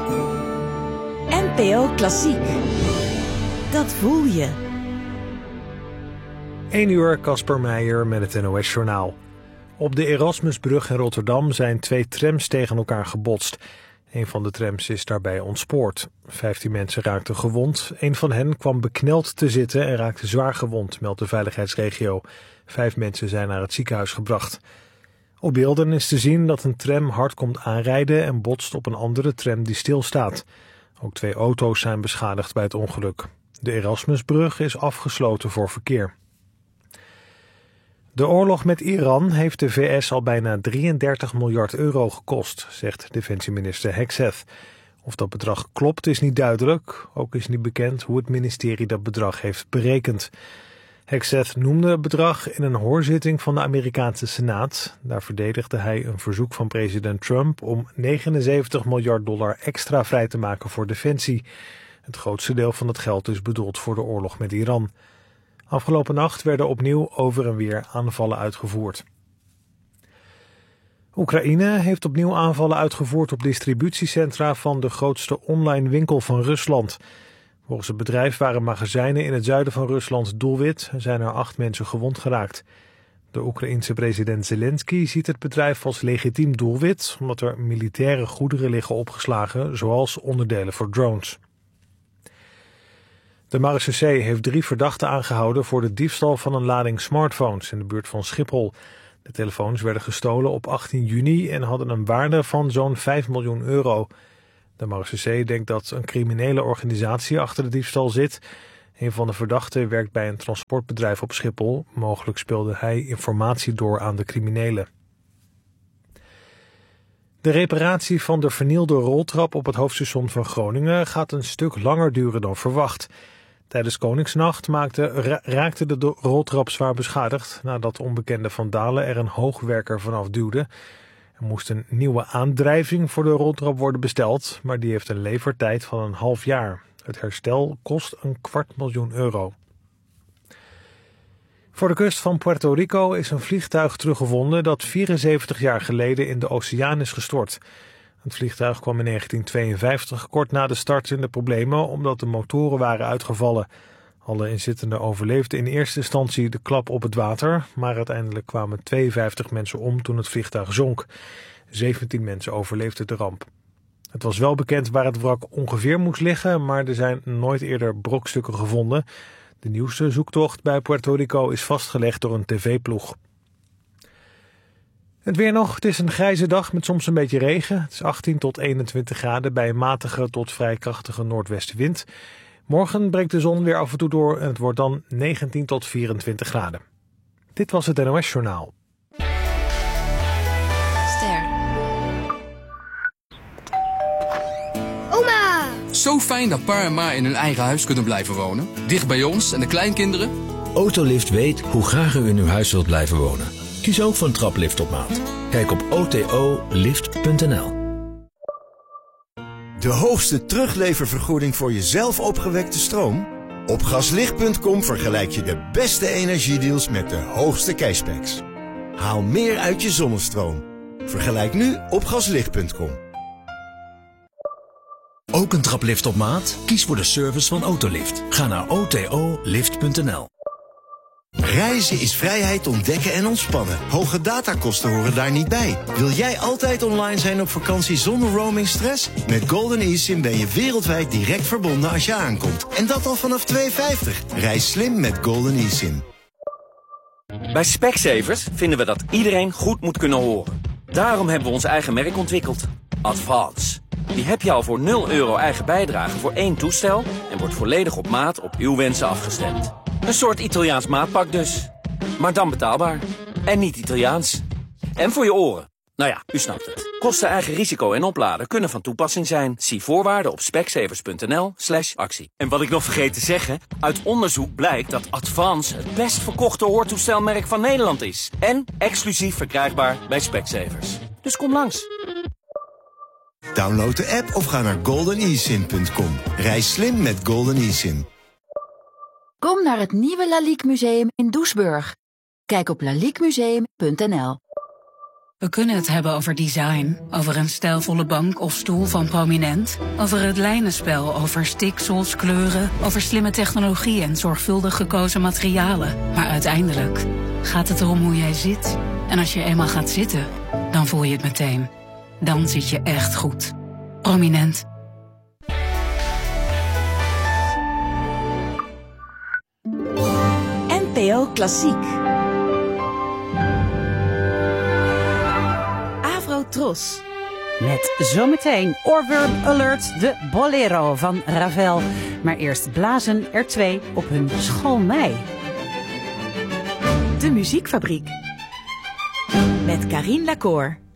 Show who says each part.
Speaker 1: NPO Klassiek. Dat voel je.
Speaker 2: 1 uur, Casper Meijer met het NOS-journaal. Op de Erasmusbrug in Rotterdam zijn 2 trams tegen elkaar gebotst. Een van de trams is daarbij ontspoord. 15 mensen raakten gewond. Een van hen kwam bekneld te zitten en raakte zwaar gewond, meldt de veiligheidsregio. 5 mensen zijn naar het ziekenhuis gebracht. Op beelden is te zien dat een tram hard komt aanrijden en botst op een andere tram die stilstaat. Ook 2 auto's zijn beschadigd bij het ongeluk. De Erasmusbrug is afgesloten voor verkeer. De oorlog met Iran heeft de VS al bijna 33 miljard euro gekost, zegt defensieminister Hegseth. Of dat bedrag klopt is niet duidelijk. Ook is niet bekend hoe het ministerie dat bedrag heeft berekend. Hegseth noemde het bedrag in een hoorzitting van de Amerikaanse Senaat. Daar verdedigde hij een verzoek van president Trump om $79 miljard extra vrij te maken voor defensie. Het grootste deel van het geld is bedoeld voor de oorlog met Iran. Afgelopen nacht werden opnieuw over en weer aanvallen uitgevoerd. Oekraïne heeft opnieuw aanvallen uitgevoerd op distributiecentra van de grootste online winkel van Rusland. Volgens het bedrijf waren magazijnen in het zuiden van Rusland doelwit en zijn er 8 mensen gewond geraakt. De Oekraïense president Zelensky ziet het bedrijf als legitiem doelwit, omdat er militaire goederen liggen opgeslagen, zoals onderdelen voor drones. De marechaussee heeft 3 verdachten aangehouden voor de diefstal van een lading smartphones in de buurt van Schiphol. De telefoons werden gestolen op 18 juni en hadden een waarde van zo'n 5 miljoen euro. De marechaussee denkt dat een criminele organisatie achter de diefstal zit. Een van de verdachten werkt bij een transportbedrijf op Schiphol. Mogelijk speelde hij informatie door aan de criminelen. De reparatie van de vernielde roltrap op het hoofdstation van Groningen gaat een stuk langer duren dan verwacht. Tijdens Koningsnacht raakte de roltrap zwaar beschadigd nadat onbekende vandalen er een hoogwerker vanaf duwden. Er moest een nieuwe aandrijving voor de roltrap worden besteld, maar die heeft een levertijd van een half jaar. Het herstel kost €250.000. Voor de kust van Puerto Rico is een vliegtuig teruggevonden dat 74 jaar geleden in de oceaan is gestort. Het vliegtuig kwam in 1952 kort na de start in de problemen omdat de motoren waren uitgevallen. Alle inzittenden overleefden in eerste instantie de klap op het water, maar uiteindelijk kwamen 52 mensen om toen het vliegtuig zonk. 17 mensen overleefden de ramp. Het was wel bekend waar het wrak ongeveer moest liggen, maar er zijn nooit eerder brokstukken gevonden. De nieuwste zoektocht bij Puerto Rico is vastgelegd door een tv-ploeg. Het weer nog. Het is een grijze dag met soms een beetje regen. Het is 18 tot 21 graden bij een matige tot vrij krachtige noordwestenwind. Morgen breekt de zon weer af en toe door en het wordt dan 19 tot 24 graden. Dit was het NOS-journaal.
Speaker 3: Ster.
Speaker 4: Oma!
Speaker 5: Zo fijn dat pa en ma in hun eigen huis kunnen blijven wonen. Dicht bij ons en de kleinkinderen.
Speaker 6: Autolift weet hoe graag u in uw huis wilt blijven wonen. Kies ook voor een traplift op maat. Kijk op otolift.nl.
Speaker 7: De hoogste terugleververgoeding voor je zelf opgewekte stroom? Op gaslicht.com vergelijk je de beste energiedeals met de hoogste cashbacks. Haal meer uit je zonnestroom. Vergelijk nu op gaslicht.com.
Speaker 6: Ook een traplift op maat? Kies voor de service van Autolift. Ga naar otolift.nl.
Speaker 7: Reizen is vrijheid ontdekken en ontspannen. Hoge datakosten horen daar niet bij. Wil jij altijd online zijn op vakantie zonder roamingstress? Met Golden eSIM ben je wereldwijd direct verbonden als je aankomt. En dat al vanaf $2,50. Reis slim met Golden eSIM.
Speaker 8: Bij Specsavers vinden we dat iedereen goed moet kunnen horen. Daarom hebben we ons eigen merk ontwikkeld. Advance. Die heb je al voor €0 eigen bijdrage voor 1 toestel en wordt volledig op maat op uw wensen afgestemd. Een soort Italiaans maatpak dus. Maar dan betaalbaar. En niet Italiaans. En voor je oren. Nou ja, u snapt het. Kosten, eigen risico en opladen kunnen van toepassing zijn. Zie voorwaarden op specsavers.nl/actie. En wat ik nog vergeet te zeggen, uit onderzoek blijkt dat Advance het best verkochte hoortoestelmerk van Nederland is. En exclusief verkrijgbaar bij Specsavers. Dus kom langs.
Speaker 7: Download de app of ga naar goldeneSIM.com. Reis slim met Golden eSIM.
Speaker 3: Kom naar het nieuwe Lalique Museum in Doesburg. Kijk op laliquemuseum.nl.
Speaker 4: We kunnen het hebben over design, over een stijlvolle bank of stoel van Prominent, over het lijnenspel, over stiksels, kleuren, over slimme technologie en zorgvuldig gekozen materialen. Maar uiteindelijk gaat het erom hoe jij zit. En als je eenmaal gaat zitten, dan voel je het meteen. Dan zit je echt goed. Prominent.
Speaker 1: NPO Klassiek. Tros.
Speaker 9: Met zometeen Oorworm Alert, de Bolero van Ravel. Maar eerst blazen R2 op hun schoolmei.
Speaker 1: De Muziekfabriek. Met Carine Lacour.